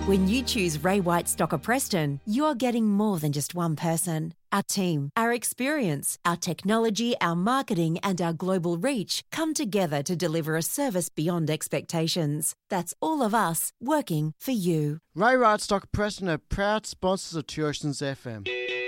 When you choose Ray White Stocker Preston, you're getting more than just one person. Our team, our experience, our technology, our marketing and our global reach come together to deliver a service beyond expectations. That's all of us working for you. Ray White Stocker Preston are proud sponsors of Two Oceans FM.